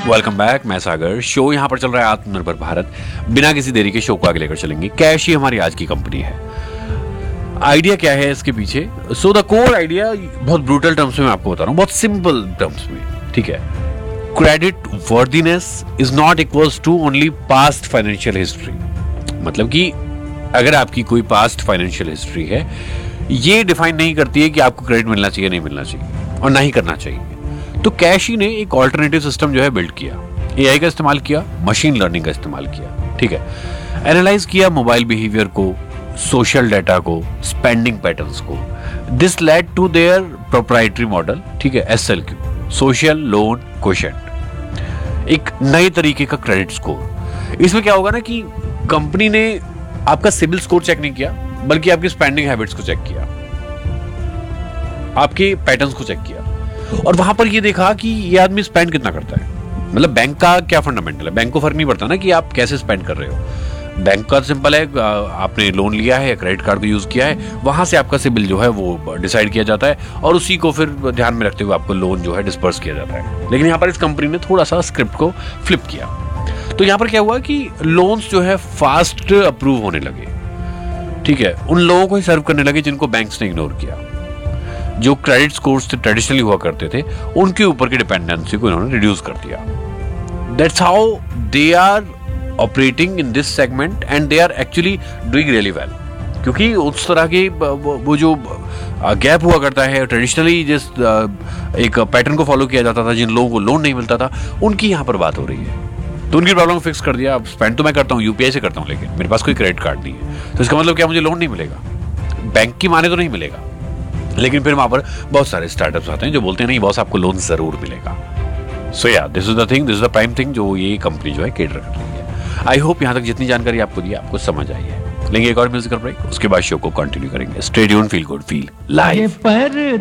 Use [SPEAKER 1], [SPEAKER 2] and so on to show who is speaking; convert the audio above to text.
[SPEAKER 1] Welcome back. मैं सागर। Show यहाँ पर चल रहा है आत्मनिर्भर भारत। बिना किसी देरी के शो को आगे लेकर चलेंगे। कैश ही हमारी आज की कंपनी है। आइडिया क्या है इसके पीछे? सो द कोर आइडिया बहुत ब्रूटल टर्म्स में मैं आपको बता रहा हूँ, बहुत सिंपल टर्म्स में, ठीक है। Credit worthiness is not equals to only past financial history. मतलब कि अगर आपकी कोई पास्ट फाइनेंशियल हिस्ट्री है, ये डिफाइन नहीं करती है कि आपको क्रेडिट मिलना चाहिए, नहीं मिलना चाहिए और नहीं करना चाहिए। तो कैश ही ने एक ऑल्टरनेटिव सिस्टम जो है बिल्ड किया। एआई का इस्तेमाल किया, मशीन लर्निंग का इस्तेमाल किया, ठीक है। एनालाइज किया मोबाइल बिहेवियर को, सोशल डाटा को, स्पेंडिंग पैटर्न्स को। This led to their proprietary model, ठीक है, SLQ, सोशल लोन क्वोशिएंट, एक नए तरीके का क्रेडिट स्कोर। इसमें क्या होगा ना कि कंपनी ने आपका सिबिल स्कोर चेक नहीं किया, बल्कि आपकी स्पेंडिंग हैबिट्स को चेक किया, आपके पैटर्न्स को चेक किया और वहां पर ये देखा कि ये आदमी स्पेंड कितना करता है। मतलब बैंक का क्या फंडामेंटल है, बैंक को फर्क नहीं पड़ता ना कि आप कैसे स्पेंड कर रहे हो। बैंक का सिंपल है, आपने लोन लिया है या क्रेडिट कार्ड को यूज किया है, वहां से आपका सिबिल जो है वो डिसाइड किया जाता है और उसी को फिर ध्यान में रखते हुए आपको लोन जो है डिस्पर्स किया जाता है। लेकिन यहाँ पर इस कंपनी ने थोड़ा सा स्क्रिप्ट को फ्लिप किया। तो यहाँ पर क्या हुआ कि लोन्स जो है फास्ट अप्रूव होने लगे, ठीक है। उन लोगों को ही सर्व करने लगे जिनको बैंक्स ने इग्नोर किया। जो क्रेडिट स्कोर्स ट्रेडिशनली हुआ करते थे, उनके ऊपर की डिपेंडेंसी को इन्होंने रिड्यूस कर दिया। That's how they are operating in this segment and they are actually doing really well. क्योंकि उस तरह की वो जो गैप हुआ करता है, ट्रेडिशनली जिस एक पैटर्न को फॉलो किया जाता था, जिन लोगों को लोन नहीं मिलता था, उनकी यहाँ पर बात हो रही है। तो उनकी प्रॉब्लम फिक्स कर दिया। अब स्पेंड तो मैं करता हूँ, यूपीआई से करता हूँ, लेकिन मेरे पास कोई क्रेडिट कार्ड नहीं है। तो इसका मतलब क्या, मुझे लोन नहीं मिलेगा, बैंक की माने तो नहीं मिलेगा। लेकिन फिर वहां पर बहुत सारे स्टार्टअप्स आते हैं जो बोलते हैं नहीं बॉस, आपको लोन जरूर मिलेगा। सो या this is the thing, this is the prime thing जो ये कंपनी जो है केटर कर रही है। आई होप यहाँ तक जितनी जानकारी आपको दी आपको समझ आई है। लेंगे एक और म्यूजिकल ब्रेक, उसके बाद शो को कंटिन्यू करेंगे। Stay tuned, feel good, feel live.